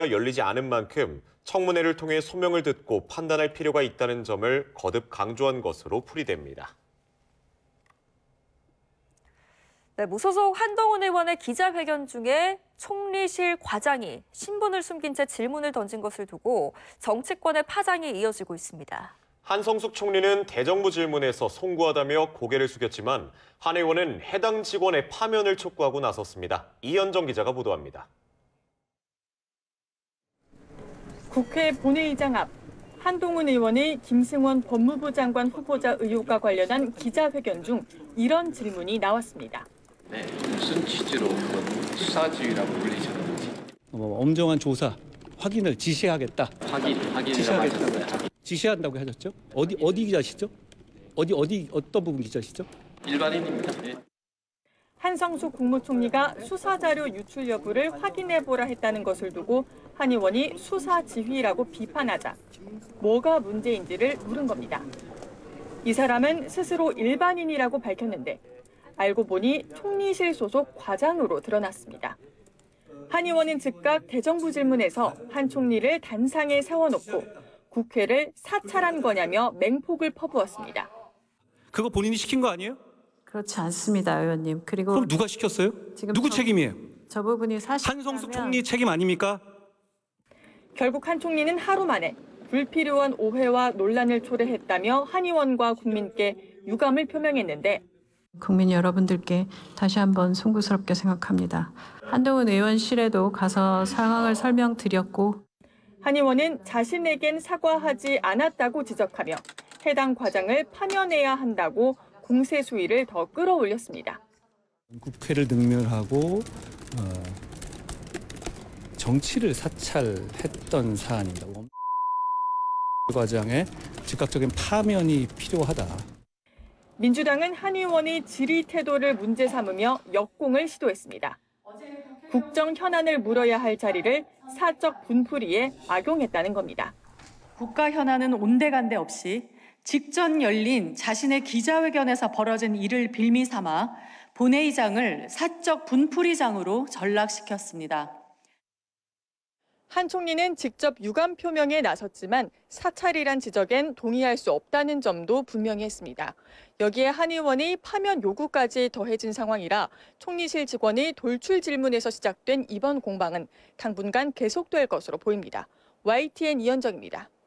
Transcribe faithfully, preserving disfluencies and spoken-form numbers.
열리지 않은 만큼 청문회를 통해 소명을 듣고 판단할 필요가 있다는 점을 거듭 강조한 것으로 풀이됩니다. 네, 무소속 한동훈 의원의 기자회견 중에 총리실 과장이 신분을 숨긴 채 질문을 던진 것을 두고 정치권의 파장이 이어지고 있습니다. 한성숙 총리는 대정부 질문에서 송구하다며 고개를 숙였지만 한 의원은 해당 직원의 파면을 촉구하고 나섰습니다. 이현정 기자가 보도합니다. 국회 본회의장 앞 한동훈 의원의 김승원 법무부 장관 후보자 의혹과 관련한 기자회견 중 이런 질문이 나왔습니다. 네, 무슨 취지로 그런 수사지휘라고 불리셨는지. 어, 엄정한 조사, 확인을 지시하겠다. 확인, 확인이라고 지시하겠다. 하셨어요. 지시한다고 하셨죠? 어디 어디 기자시죠? 어디 어디 어떤 부분 기자시죠? 일반인입니다. 네. 한성숙 국무총리가 수사자료 유출 여부를 확인해보라 했다는 것을 두고 한 의원이 수사 지휘라고 비판하자 뭐가 문제인지를 물은 겁니다. 이 사람은 스스로 일반인이라고 밝혔는데 알고 보니 총리실 소속 과장으로 드러났습니다. 한 의원은 즉각 대정부 질문에서 한 총리를 단상에 세워놓고 국회를 사찰한 거냐며 맹폭을 퍼부었습니다. 그거 본인이 시킨 거 아니에요? 그렇지 않습니다, 의원님. 그리고 그럼 누가 시켰어요? 지금 누구 저, 책임이에요? 저 부분이 사실 한성숙 총리 책임 아닙니까? 결국 한 총리는 하루 만에 불필요한 오해와 논란을 초래했다며 한 의원과 국민께 유감을 표명했는데 국민 여러분들께 다시 한번 송구스럽게 생각합니다. 한동훈 의원실에도 가서 상황을 설명드렸고 한 의원은 자신에겐 사과하지 않았다고 지적하며 해당 과장을 파면해야 한다고 공세 수위를 더 끌어올렸습니다. 국회를 능멸하고 어, 정치를 사찰했던 사안입니다. 과장의 즉각적인 파면이 필요하다. 민주당은 한 의원의 질의 태도를 문제 삼으며 역공을 시도했습니다. 국정 현안을 물어야 할 자리를 사적 분풀이에 악용했다는 겁니다. 국가 현안은 온데간데 없이 직전 열린 자신의 기자회견에서 벌어진 일을 빌미 삼아 본회의장을 사적 분풀이장으로 전락시켰습니다. 한 총리는 직접 유감 표명에 나섰지만 사찰이란 지적엔 동의할 수 없다는 점도 분명히 했습니다. 여기에 한 의원이 파면 요구까지 더해진 상황이라 총리실 직원의 돌출 질문에서 시작된 이번 공방은 당분간 계속될 것으로 보입니다. 와이티엔 이현정입니다.